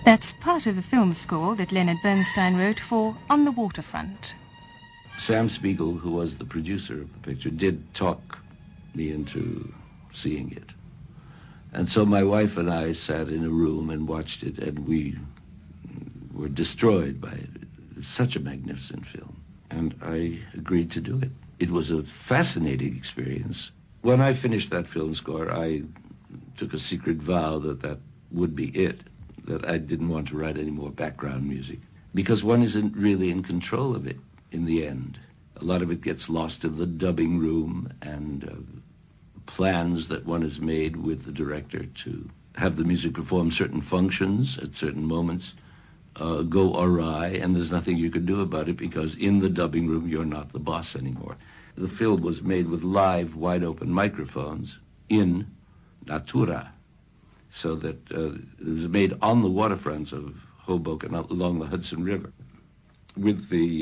That's part of the film score that Leonard Bernstein wrote for On the Waterfront. Sam Spiegel, who was the producer of the picture, did talk me into seeing it. And so my wife and I sat in a room and watched it, and we were destroyed by it. It's such a magnificent film. And I agreed to do it. It was a fascinating experience. When I finished that film score, I took a secret vow that that would be it, that I didn't want to write any more background music, because one isn't really in control of it in the end. A lot of it gets lost in the dubbing room and plans that one has made with the director to have the music perform certain functions at certain moments go awry, and there's nothing you can do about it because in the dubbing room you're not the boss anymore. The film was made with live, wide-open microphones in natura, so that it was made on the waterfronts of Hoboken along the Hudson River with the